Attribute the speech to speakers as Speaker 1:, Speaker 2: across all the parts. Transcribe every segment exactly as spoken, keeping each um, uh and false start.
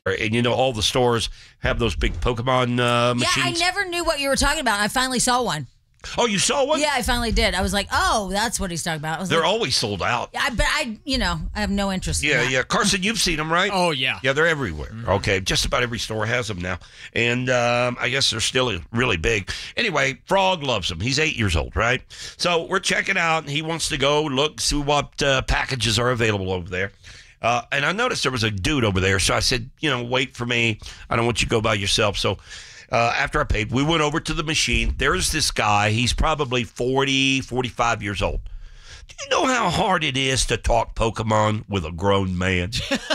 Speaker 1: And, you know, all the stores have those big Pokemon uh, machines.
Speaker 2: Yeah, I never knew what you were talking about. I finally saw one.
Speaker 1: Oh, you saw one?
Speaker 2: Yeah, I finally did. I was like, oh, that's what he's talking about. I was
Speaker 1: They're
Speaker 2: like,
Speaker 1: always sold out.
Speaker 2: Yeah, but I, you know, I have no interest
Speaker 1: Yeah,
Speaker 2: in that.
Speaker 1: yeah. Carson, you've seen them, right?
Speaker 3: Oh, yeah.
Speaker 1: Yeah, they're everywhere.
Speaker 3: Mm-hmm.
Speaker 1: Okay, just about every store has them now. And um, I guess they're still really big. Anyway, Frog loves them. He's eight years old, right? So we're checking out, and he wants to go look, see what uh, packages are available over there. Uh, and I noticed there was a dude over there, so I said, you know, wait for me. I don't want you to go by yourself. So uh, after I paid, we went over to the machine. There's this guy. He's probably forty, forty-five years old. Do you know how hard it is to talk Pokemon with a grown man?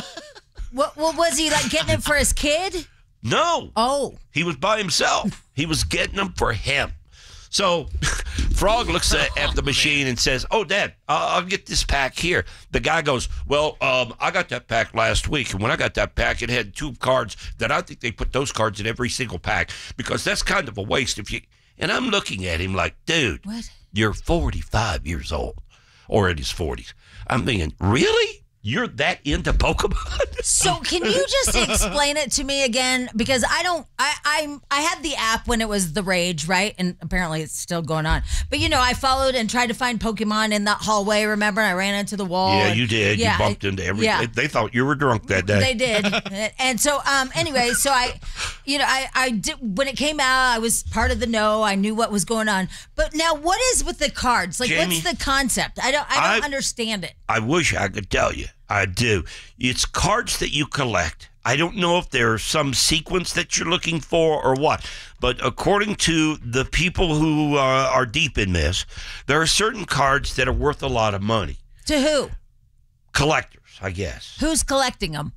Speaker 2: What, what was he like getting it for his kid?
Speaker 1: No.
Speaker 2: Oh.
Speaker 1: He was by himself. He was getting them for him. So Frog looks at, at the machine and says, oh, Dad, I'll, I'll get this pack here. The guy goes, well, um, I got that pack last week. And when I got that pack, it had two cards that I think they put those cards in every single pack because that's kind of a waste. If you. And I'm looking at him like, dude,
Speaker 2: What?
Speaker 1: You're forty-five years old or in his forties. I'm thinking, really? You're that into Pokemon?
Speaker 2: So can you just explain it to me again? Because I don't, I, I, I had the app when it was the rage, right? And apparently it's still going on. But you know, I followed and tried to find Pokemon in that hallway. Remember, I ran into the wall.
Speaker 1: Yeah,
Speaker 2: and,
Speaker 1: you did.
Speaker 2: Yeah,
Speaker 1: you bumped into everything.
Speaker 2: Yeah.
Speaker 1: They, they thought you were drunk that day.
Speaker 2: They did. And so, um, anyway, so I, you know, I, I did, when it came out, I was part of the know. I knew what was going on. But now what is with the cards? Like,
Speaker 1: Jamie,
Speaker 2: what's the concept? I don't, I don't
Speaker 1: I-
Speaker 2: understand it.
Speaker 1: I wish I could tell you. I do. It's cards that you collect. I don't know if there's some sequence that you're looking for or what, but according to the people who uh, are deep in this, there are certain cards that are worth a lot of money.
Speaker 2: To who?
Speaker 1: Collectors, I guess.
Speaker 2: Who's collecting them?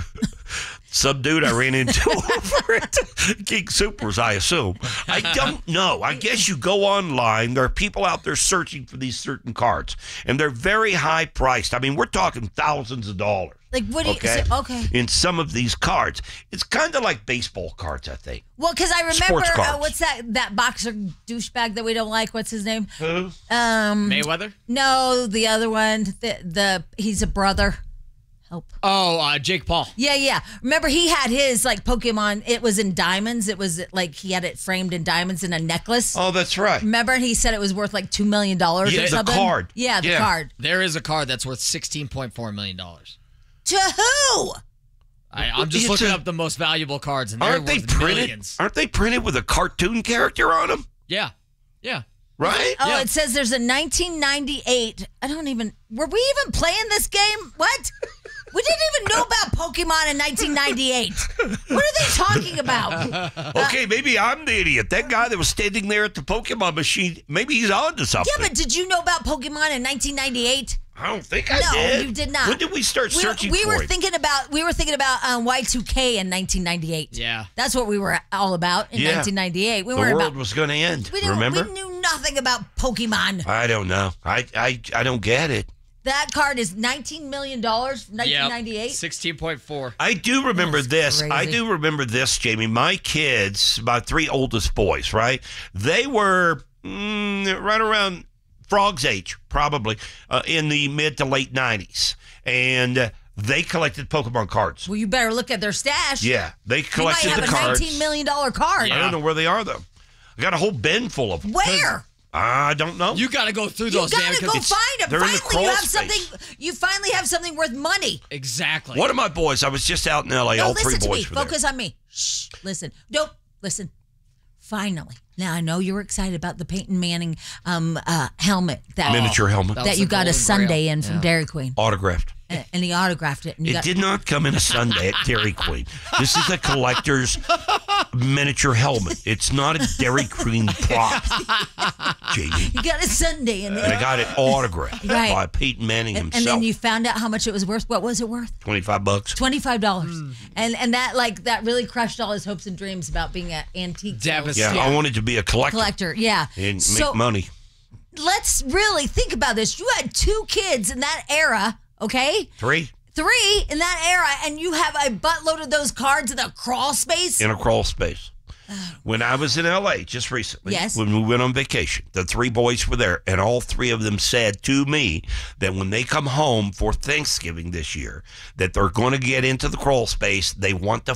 Speaker 1: Some dude I ran into over at King Supers, I assume. I don't know. I guess you go online. There are people out there searching for these certain cards, and they're very high priced. I mean, we're talking thousands of dollars.
Speaker 2: Like, what do you,
Speaker 1: Okay.
Speaker 2: so- okay.
Speaker 1: In some of these cards, it's kind of like baseball cards, I think.
Speaker 2: Well, because I remember,
Speaker 1: Sports
Speaker 2: uh,
Speaker 1: cards.
Speaker 2: what's that, that boxer douchebag that we don't like? What's his name?
Speaker 1: Who?
Speaker 2: Um,
Speaker 3: Mayweather?
Speaker 2: No, the other one. The, the He's a brother. Help.
Speaker 3: Oh, uh, Jake Paul.
Speaker 2: Yeah, yeah. Remember, he had his, like, Pokemon. It was in diamonds. It was, like, he had it framed in diamonds in a necklace.
Speaker 1: Oh, that's right.
Speaker 2: Remember, and he said it was worth, like, two million dollars
Speaker 1: Yeah,
Speaker 2: or
Speaker 1: the
Speaker 2: something?
Speaker 1: card.
Speaker 2: Yeah, the
Speaker 1: Yeah.
Speaker 2: card.
Speaker 3: There is a card that's worth sixteen point four million dollars.
Speaker 2: To who?
Speaker 3: I, I'm just
Speaker 1: It's
Speaker 3: looking
Speaker 1: a-
Speaker 3: up the most valuable cards, and they're
Speaker 1: Aren't they
Speaker 3: worth
Speaker 1: printed?
Speaker 3: millions.
Speaker 1: Aren't they printed with a cartoon character on them?
Speaker 3: Yeah, yeah.
Speaker 1: Right?
Speaker 2: Oh,
Speaker 3: Yeah.
Speaker 2: it says there's a nineteen ninety-eight. I don't even. Were we even playing this game? What? We didn't even know about Pokemon in nineteen ninety-eight. What are they talking about?
Speaker 1: Okay, maybe I'm the idiot. That guy that was standing there at the Pokemon machine, maybe he's on to something.
Speaker 2: Yeah, but did you know about Pokemon in nineteen ninety-eight?
Speaker 1: I don't think I
Speaker 2: No,
Speaker 1: did.
Speaker 2: you did not.
Speaker 1: When did we start
Speaker 2: We,
Speaker 1: searching
Speaker 2: we
Speaker 1: for
Speaker 2: were
Speaker 1: it?
Speaker 2: thinking about we were thinking about um, Y two K in nineteen ninety-eight.
Speaker 3: Yeah.
Speaker 2: That's what we were all about in
Speaker 1: Yeah.
Speaker 2: nineteen ninety-eight. We
Speaker 1: the
Speaker 2: weren't
Speaker 1: world
Speaker 2: about.
Speaker 1: was going to end.
Speaker 2: We didn't.
Speaker 1: Remember?
Speaker 2: We knew nothing about Pokemon.
Speaker 1: I don't know. I, I I don't get it.
Speaker 2: That card is nineteen million dollars from nineteen ninety-eight.
Speaker 3: sixteen point four.
Speaker 1: I do remember
Speaker 2: That's
Speaker 1: this. I
Speaker 2: crazy.
Speaker 1: do remember this, Jamie. My kids, my three oldest boys, right? They were mm, right around Frog's age, probably, uh, in the mid to late nineties. And uh, they collected Pokemon cards.
Speaker 2: Well, you better look at their stash.
Speaker 1: Yeah, they
Speaker 2: You might
Speaker 1: collected
Speaker 2: have
Speaker 1: the
Speaker 2: a
Speaker 1: cards.
Speaker 2: nineteen million dollars card.
Speaker 1: I don't know where they are, though. I got a whole bin full of them.
Speaker 2: Where?
Speaker 1: I don't know.
Speaker 3: You got to go through
Speaker 2: You
Speaker 3: those,
Speaker 2: gotta
Speaker 3: man. 'cause
Speaker 2: go
Speaker 3: it's-
Speaker 2: find them.
Speaker 1: they're in the
Speaker 2: Finally, you
Speaker 1: crawl
Speaker 2: have
Speaker 1: space.
Speaker 2: something. You finally have something worth money.
Speaker 3: Exactly.
Speaker 1: One of my boys, I was just out in L A.
Speaker 2: No,
Speaker 1: All three
Speaker 2: listen to
Speaker 1: boys
Speaker 2: me.
Speaker 1: were
Speaker 2: Focus on me. Shh. Listen. Nope. Listen. Finally. Now I know you were excited about the Peyton Manning um, uh, helmet that
Speaker 1: there. Miniature helmet.
Speaker 3: That
Speaker 2: that
Speaker 3: was
Speaker 2: you
Speaker 3: the
Speaker 2: got a
Speaker 3: Golden
Speaker 2: Sunday
Speaker 3: Grail.
Speaker 2: in from
Speaker 3: Yeah.
Speaker 2: Dairy Queen,
Speaker 1: Autographed.
Speaker 2: and, and he autographed it. And you
Speaker 1: It
Speaker 2: got,
Speaker 1: did not come in a Sunday at Dairy Queen. This is a collector's miniature helmet. It's not a Dairy Queen prop, Jamie.
Speaker 2: You got a Sunday in
Speaker 1: And I
Speaker 2: it.
Speaker 1: got it autographed
Speaker 2: Right.
Speaker 1: by Peyton Manning
Speaker 2: And, and
Speaker 1: himself.
Speaker 2: then you found out how much it was worth. What was it worth?
Speaker 1: twenty-five bucks.
Speaker 2: Twenty-five dollars.
Speaker 1: Hmm.
Speaker 2: And and that like that really crushed all his hopes and dreams about being an antique sales
Speaker 3: Devastating.
Speaker 1: Yeah, I wanted to be a collector
Speaker 2: collector. Yeah.
Speaker 1: and
Speaker 2: So
Speaker 1: make money.
Speaker 2: let's really think about this. You had two kids in that era, okay?
Speaker 1: Three
Speaker 2: Three in that era, and you have a buttload of those cards in a crawl space.
Speaker 1: in a crawl space. When I was in L A just recently,
Speaker 2: Yes.
Speaker 1: when we went on vacation, the three boys were there, and all three of them said to me that when they come home for Thanksgiving this year, that they're going to get into the crawl space. They want to